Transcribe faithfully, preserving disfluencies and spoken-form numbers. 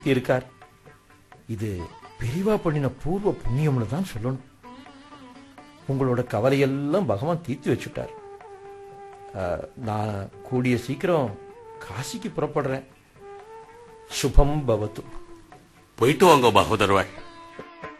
இருக்கார். இது பெரிவா பண்ணின பூர்வ புண்ணியம்னு தான் சொல்லணும். உங்களோட கவலையெல்லாம் பகவான் தீர்த்து வச்சுட்டார். நான் கூடிய சீக்கிரம் காசிக்கு புறப்படுறேன். சுபம் பவத்து. போயிட்டு வாங்க பகவதர்வாள்.